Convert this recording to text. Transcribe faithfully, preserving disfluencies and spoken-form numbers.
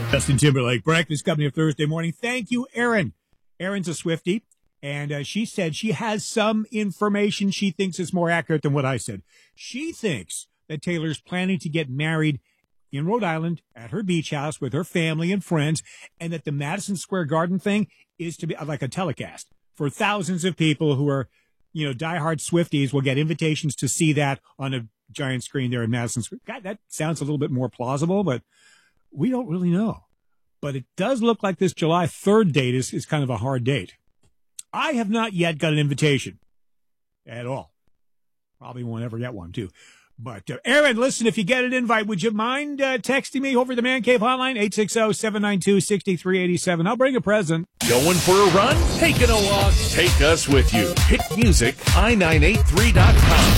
Justin Timberlake, Breakfast Company of Thursday morning. Thank you, Erin. Erin's a Swiftie, and uh, she said she has some information she thinks is more accurate than what I said. She thinks that Taylor's planning to get married in Rhode Island at her beach house with her family and friends, and that the Madison Square Garden thing is to be like a telecast for thousands of people who are, you know, diehard Swifties will get invitations to see that on a giant screen there in Madison Square. God, that sounds a little bit more plausible, but we don't really know. But it does look like this July third date is, is kind of a hard date. I have not yet got an invitation at all. Probably won't ever get one, too. But, uh, Aaron, listen, if you get an invite, would you mind uh, texting me over the Man Cave hotline, eight six zero, seven nine two, six three eight seven. I'll bring a present. Going for a run? Taking a walk? Take us with you. Hit music, i nine eight three dot com.